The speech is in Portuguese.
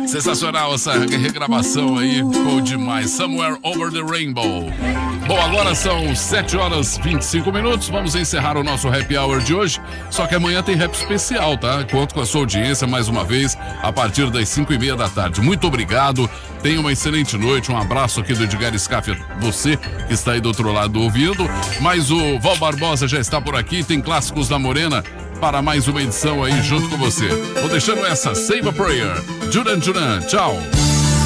Sensacional essa regravação aí, ficou demais. Somewhere Over the Rainbow. Bom, agora são 7h25. Vamos encerrar o nosso Happy Hour de hoje. Só que amanhã tem rap especial, tá? Conto com a sua audiência mais uma vez a partir das 5h30 da tarde. Muito obrigado. Tenha uma excelente noite. Um abraço aqui do Edgar Scaff, você que está aí do outro lado ouvindo. Mas o Val Barbosa já está por aqui. Tem Clássicos da Morena para mais uma edição aí junto com você. Vou deixando essa Save a Prayer. Duran Duran, tchau.